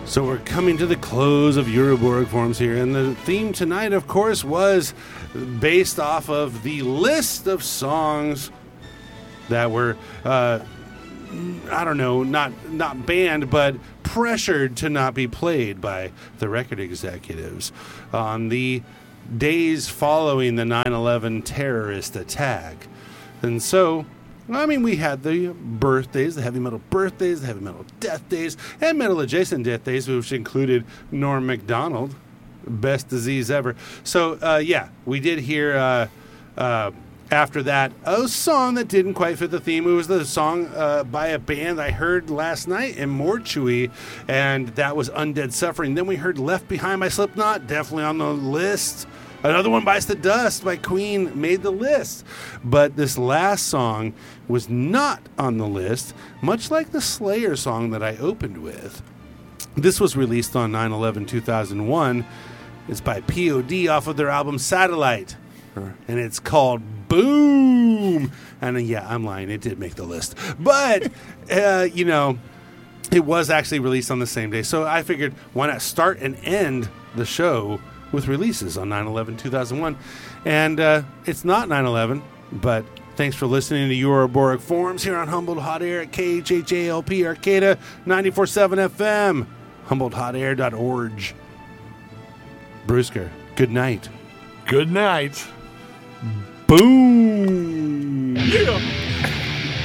So we're coming to the close of Euroborg Forums here, and the theme tonight, of course, was based off of the list of songs that were, I don't know, not banned, but pressured to not be played by the record executives on the days following the 9/11 terrorist attack. And so, I mean, we had the birthdays, the heavy metal birthdays, the heavy metal death days, and metal adjacent death days, which included Norm Macdonald, best disease ever. So, yeah, we did hear after that a song that didn't quite fit the theme. It was the song by a band I heard last night in Mortui, and that was Undead Suffering. Then we heard Left Behind by Slipknot, definitely on the list. Another one, Bites the Dust by Queen, made the list. But this last song was not on the list, much like the Slayer song that I opened with. This was released on 9/11/2001. It's by POD off of their album Satellite. And it's called Boom. And yeah, I'm lying. It did make the list. But, you know, it was actually released on the same day. So I figured, why not start and end the show with releases on 9/11/2001. And it's not 9/11, but thanks for listening to Euroborg Forums here on Humboldt Hot Air at KHHALP Arcata 94.7 FM, HumboldtHotAir.org. Brewsker, good night. Good night. Boom! Yeah!